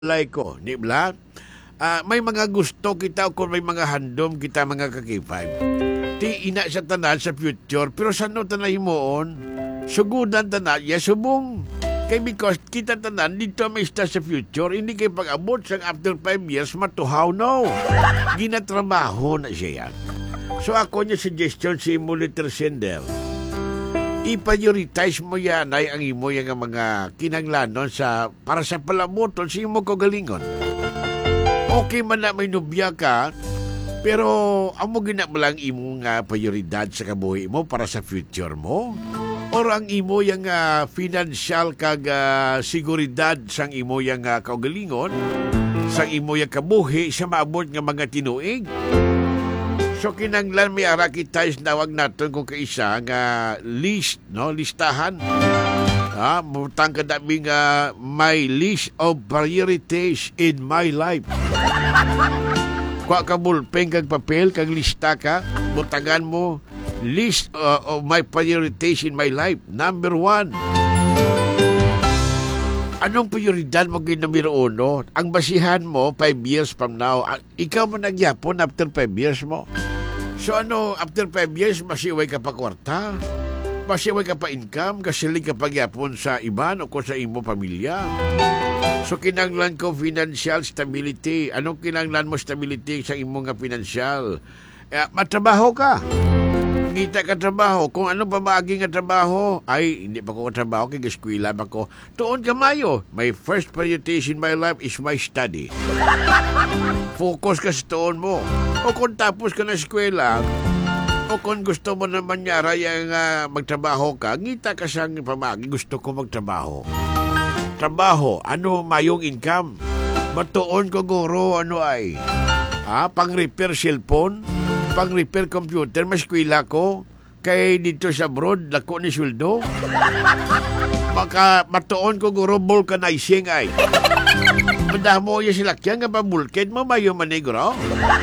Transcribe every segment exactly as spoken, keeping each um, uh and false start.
Lay ko, di ba? Ah, may mga gusto kita o kung may mga handom kita mga kakipay. Ti ina sa tanan sa future, pero sa no tanan himoon, sugudan tanan, ya subong. Kay because kita tanan dito may sta sa future, hindi kay pag-abot sa after five years, matuhaw no. Ginatrabaho na siya yan. So ako niya suggestion si Monitor Sender. I-prioritize mo yan ay ang imo yung mga kinanglanon sa para sa palamuton sa imo kagalingon. Okay man na may nubya ka, pero amo ginabalang imo nga prioridad sa kabuhi mo para sa future mo? Or ang imo yung uh, financial kag uh, seguridad sang imo yung uh, kagalingon, sang imo yung kabuhi sa maabot nga mga tinuig? So kinanglan may ara kita nawag natin kung kaisa nga list, no, listahan. Ah, butang kada nga my list of priorities in my life. Kuha ka bulpen kag papel kag lista ka, butangan mo list uh, of my priorities in my life. Number one. Anong prioridad mo kay numero uno? Ang basihan mo five years from now. Ikaw mo nagyapon after five years mo. So ano, after five years, masiway ka pa kwarta, masiway ka pa income, kasilig ka pa gyapon sa iban o kung sa imo pamilya. So kinanglan ko financial stability. Anong kinanglan mo stability sa imo nga financial? Eh, matrabaho ka. Ngita ka trabaho. Kung ano pa maagi nga trabaho, ay, hindi pa ko trabaho, kaya eskwela pa ko. Tuon ka mayo. My first priority in my life is my study. Focus ka sa tuon mo. O kung tapos ka na eskwela, o kung gusto mo naman nyara yung uh, magtrabaho ka, ngita ka siyang pamagi, gusto ko magtrabaho. Trabaho, ano mayong income? Matuon ko guro, ano ay? Ha? Pang-repair cellphone? Pang-repair computer, mas kwila ko. Kay dito sa abroad, lako ni sweldo. Baka matuon ko guro vulcanizing ay. Madamo yung silakyan nga ba bulkid mo, mayo manigro?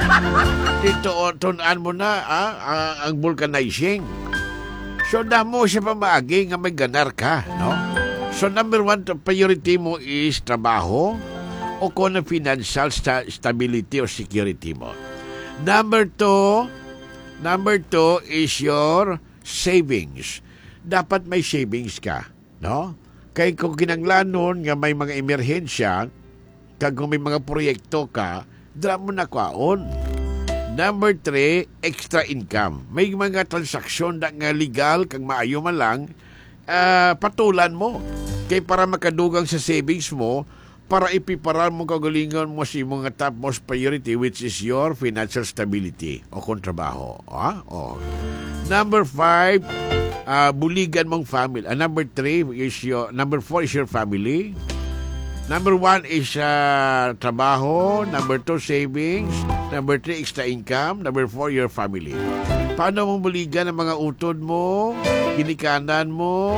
Dito, tunaan mo na ah, ah, ang vulcanizing. So, damo siya pamagi nga may ganar ka, no? So, number one, priority mo is trabaho o kung na financial sta- stability or security mo. Number two, number two is your savings. Dapat may savings ka, no? Kaya kung kinanglanon nga may mga emerhensya, kag kung may mga proyekto ka, dra mo na kwaon. Number three, extra income. May mga transaksyon na nga legal, kag maayo man lang, uh, patulan mo. Kaya para makadugang sa savings mo, para ipiparal mo kagalingan mo si mga topmost priority, which is your financial stability o kontrabaho. Ah? Oh. Number five, uh, buligan mong family. Uh, number three is your, number four is your family. Number one is uh, trabaho. Number two, savings. Number three, extra income. Number four, your family. Paano mong buligan ang mga utod mo, kinikanan mo?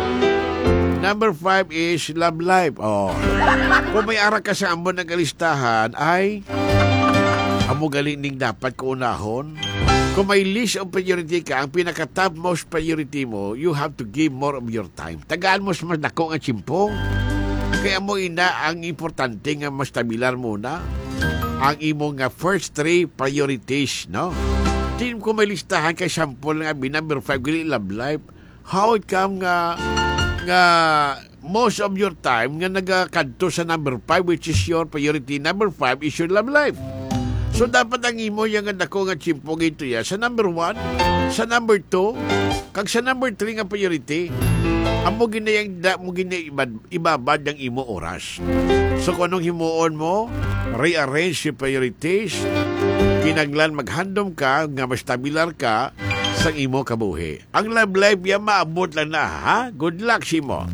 Number five is love life. Oh. Kung may ara ka sa ambon ng kalistahan, ay amo galing dapat ko unahon. Kung may list of priority ka, ang pinaka-top most priority mo, you have to give more of your time. Tagaan mo mas dako ang tsimpo. Kaya mo ina ang importante nga mas tabilar muna ang imo nga first three priorities, no? Tin ko may listahan kay sample nga bi number five gali love life. How it come nga nga most of your time nga nagakadto sa number five, which is your priority. Number five is your love life. So dapat ang imo yung dako nga tsimpo ito ya sa number one, sa number two, kag sa number three nga priority. Amo ginayang da mo ginay ibabad ang imo oras. So kung anong himuon mo, rearrange your priorities. Kinanglan maghandom ka nga mas tabilar ka sa imo kabuhi. Ang love life ya maabot lang na, ha? Good luck si mo.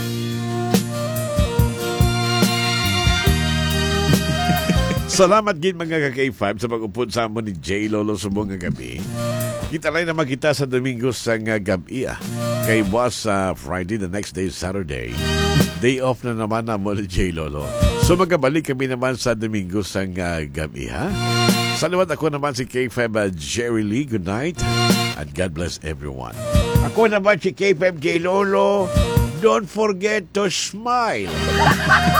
Salamat gid mga ka-K five sa pag-upod sa amon ni J. Lolo subong nga gabi. Kita rin naman kita sa Domingo sa nga gabi ah. Kay boss sa uh, Friday, the next day Saturday. Day off na naman na mo ni J. Lolo. So magkabalik kami naman sa Domingo sa nga gabi ha. Salamat ako naman si K five uh, Jerry Lee. Good night and God bless everyone. Ako naman si K five J. Lolo. Don't forget to smile.